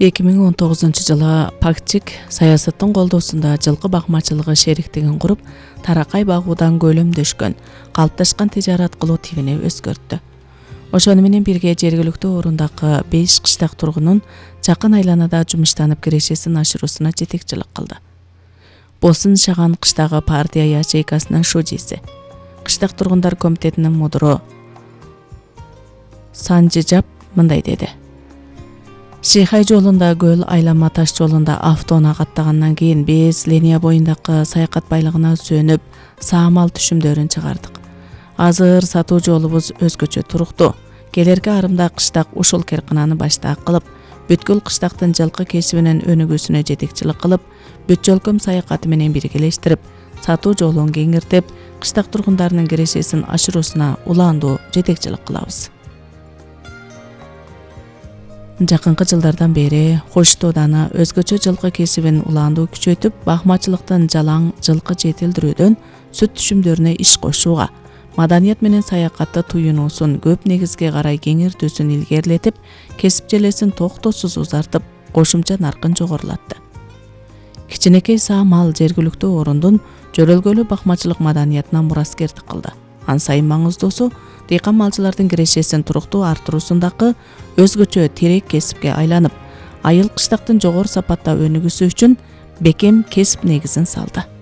2019-жылы Пакчик саясаттын колдоосунда жылкы бакмачылыгы шериктигин куруп, таракай багуудан көлөмдөшкөн, калыпташкан тижарат кылуу тигине өзгөрттү. Ошону менен бирге жергиликтүү орундагы 5 кыштак тургунун жакын айланада жумуштанып кирешесин ашыруусуна жетекчилик кылды. Босын Шаган кыштагы партия ячейкасынын шужиси, кыштак тургундар комитетинин мудуру Санжижап мындай деди. Шейхай жолунда көл айлама таш жолунда автоунаа каттагандан кийин биз линия боюндагы саякат байлыгына сүйөнүп, саамал түшүмдөрүн чыгардык. Азыр сатуу жолубуз өзгөчө туруктуу. Келерки арымда кыштак ушул керкананы баштаак кылып, бүткүл кыштактын жылкы кесибинин өнүгүүсүнө жетекчилик кылып, бүт жолком саякаты менен биргелештирип, сатуу жолун кеңиртип, кыштак тургундарынын кирешесин ашыруусуна улаандуу жетекчилик кылабыз. Жакынкы жылдардан бери Хош Тооданы өзгөчө жылкы кесибин улаандуу күчөтүп, бакмачылыктын жалаң жылкы жетилдирүүдөн сүт түшүмдөрүнө иш кошууга, маданият менен саякатты туюнуусун көп негизге карай кеңиртүүсүн илгерилетип, кесип желесин токтосуз узартып, кошумча наркын жогорулатты. Кичинекей саамал жергиликтүү орундун жөрөлгөлүү бакмачылык маданиятына мураскердик кылды. Ан сайын маңыздуусу дыйкан малчылардын кирешесин туруктуу арттыруусундагы өзгөчө терек кесипке айланып, айыл кыштактын жогору сапатта өнүгүүсү үчүн бекем кесип негизин салды.